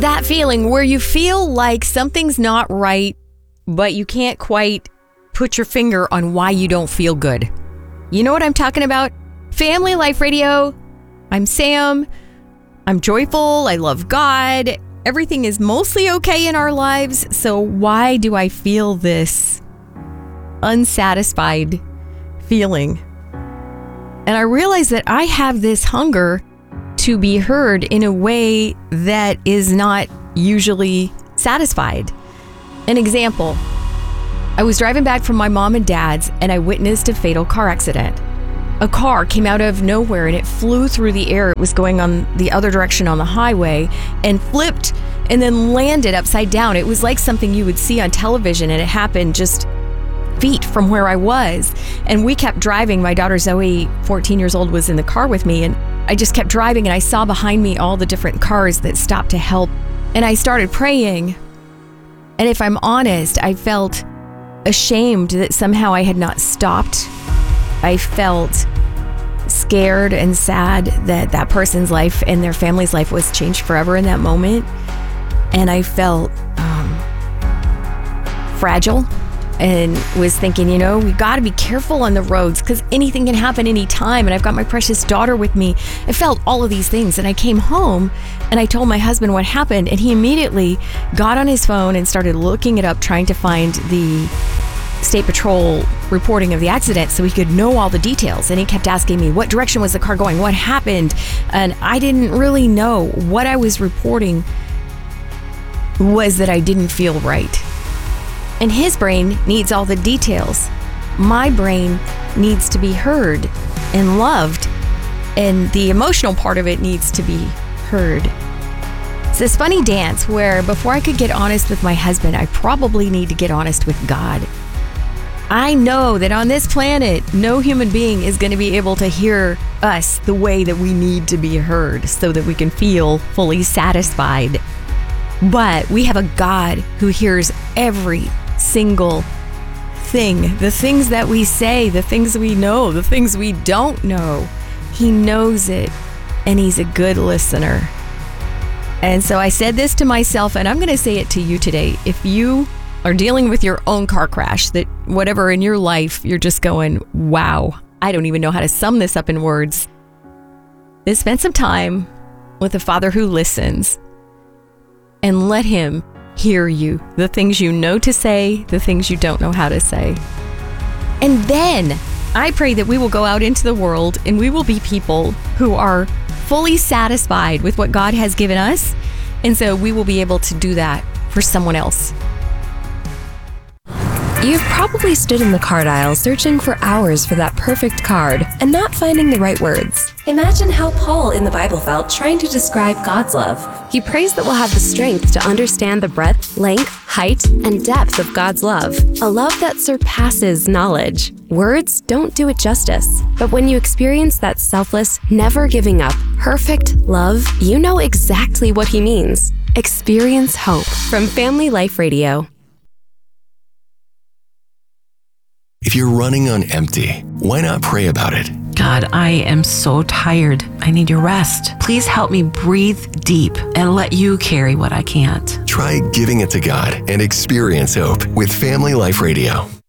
that feeling where you feel like something's not right, but you can't quite put your finger on why you don't feel good. You know what I'm talking about? Family Life Radio. I'm Sam. I'm joyful. I love God. Everything is mostly okay in our lives. So why do I feel this unsatisfied feeling? And I realize that I have this hunger to be heard in a way that is not usually satisfied. An example, I was driving back from my mom and dad's and I witnessed a fatal car accident. A car came out of nowhere and it flew through the air. It was going on the other direction on the highway and flipped and then landed upside down. It was like something you would see on television, and it happened just feet from where I was. And we kept driving. My daughter Zoe, 14 years old, was in the car with me, and I just kept driving, and I saw behind me all the different cars that stopped to help. And I started praying. And if I'm honest, I felt ashamed that somehow I had not stopped. I felt scared and sad that that person's life and their family's life was changed forever in that moment. And I felt fragile and was thinking, we got to be careful on the roads because anything can happen anytime. And I've got my precious daughter with me. I felt all of these things. And I came home and I told my husband what happened. And he immediately got on his phone and started looking it up, trying to find the State Patrol reporting of the accident so he could know all the details. And he kept asking me, what direction was the car going? What happened? And I didn't really know. What I was reporting was that I didn't feel right. And his brain needs all the details. My brain needs to be heard and loved. And the emotional part of it needs to be heard. It's this funny dance where before I could get honest with my husband, I probably need to get honest with God. I know that on this planet, no human being is going to be able to hear us the way that we need to be heard so that we can feel fully satisfied. But we have a God who hears every single thing, the things that we say, the things we know, the things we don't know. He knows it, and he's a good listener. And so I said this to myself, and I'm going to say it to you today. If you are dealing with your own car crash, that whatever in your life, you're just going, wow, I don't even know how to sum this up in words. Then spend some time with a Father who listens and let him hear you, the things you know to say, the things you don't know how to say. And then I pray that we will go out into the world and we will be people who are fully satisfied with what God has given us. And so we will be able to do that for someone else. You've probably stood in the card aisle searching for hours for that perfect card and not finding the right words. Imagine how Paul in the Bible felt trying to describe God's love. He prays that we'll have the strength to understand the breadth, length, height, and depth of God's love. A love that surpasses knowledge. Words don't do it justice. But when you experience that selfless, never giving up, perfect love, you know exactly what he means. Experience hope from Family Life Radio. If you're running on empty, why not pray about it? God, I am so tired. I need your rest. Please help me breathe deep and let you carry what I can't. Try giving it to God and experience hope with Family Life Radio.